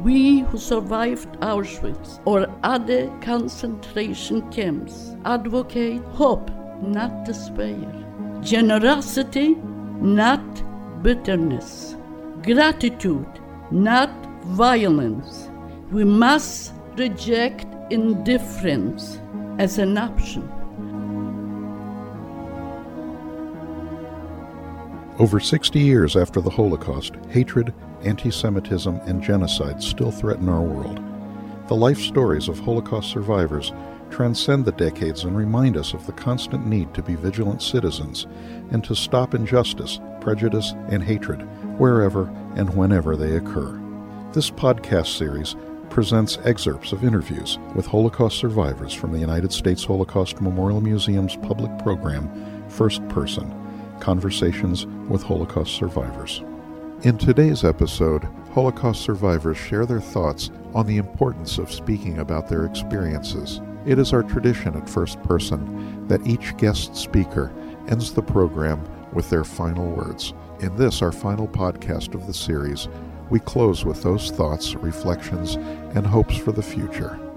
We who survived Auschwitz or other concentration camps advocate hope, not despair. Generosity, not bitterness. Gratitude, not violence. We must reject indifference as an option. Over 60 years after the Holocaust, hatred, anti-Semitism, and genocide still threaten our world. The life stories of Holocaust survivors transcend the decades and remind us of the constant need to be vigilant citizens and to stop injustice, prejudice, and hatred wherever and whenever they occur. This podcast series presents excerpts of interviews with Holocaust survivors from the United States Holocaust Memorial Museum's public program, First Person, Conversations with Holocaust Survivors. In today's episode, Holocaust survivors share their thoughts on the importance of speaking about their experiences. It is our tradition at First Person that each guest speaker ends the program with their final words. In this, our final podcast of the series, we close with those thoughts, reflections, and hopes for the future.